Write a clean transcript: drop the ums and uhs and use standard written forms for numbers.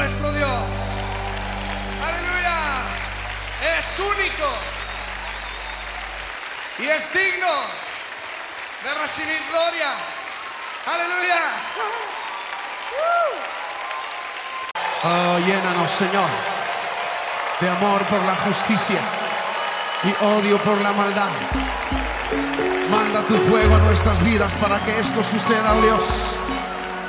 nuestro Dios. Aleluya. Es único y es digno de recibir gloria. Aleluya. Oh, llénanos, Señor, de amor por la justicia y odio por la maldad. Manda tu fuego a nuestras vidas para que esto suceda, oh Dios.